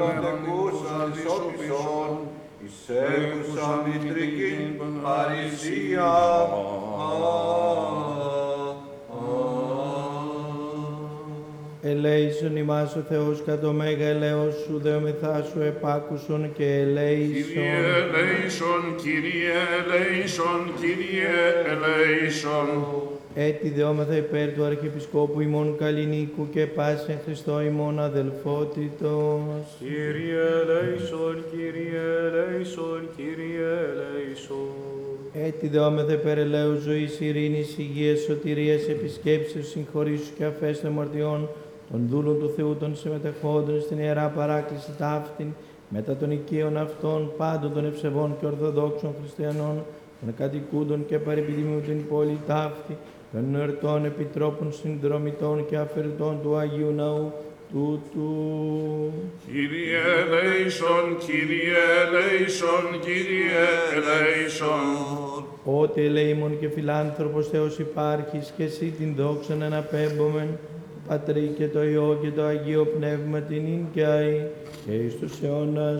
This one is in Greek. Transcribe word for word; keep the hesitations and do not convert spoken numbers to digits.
Τεκούσαν της όπισον, εισέχουσαν μητρικήν παρησία. Ελέησον ημάς ο Θεός κατ' το μέγα ελέος σου, δεομεθά σου επάκουσον και ελέησον. Κύριε ελέησον, Κύριε ελέησον, Κύριε ελέησον. Έτσι δεόμεθα υπέρ του Αρχιεπισκόπου ημών Καλλινίκου και πάσεν Χριστό ημών αδελφότητος. Κύριε ελέησον, Κύριε ελέησον, Κύριε ελέησον. Έτσι δεόμεθα υπέρ ελέους ζωής, ειρήνης, υγείας, σωτηρίας, επισκέψεως, συγχωρήσεως και αφές των αμαρτιών των δούλων του Θεού των συμμετεχόντων στην Ιερά Παράκληση ταύτην, μετά των οικείων αυτών πάντων των ευσεβών και ορθοδόξων χριστιανών, των κατοικούντων και παρεπιδημίου την πόλη ταύτη, των εορτών επιτρόπων συνδρομητών και αφαιρετών του Αγίου Ναού τούτου. Κύριε ελέησον, Κύριε ελέησον, Κύριε ελέησον. Ότε ελεήμων και φιλάνθρωπος Θεός υπάρχεις και εσύ την δόξαν αναπέμπομεν, το Πατρί και το Υιό και το Αγίο Πνεύμα την ίν και αεί και εις τους αιώνας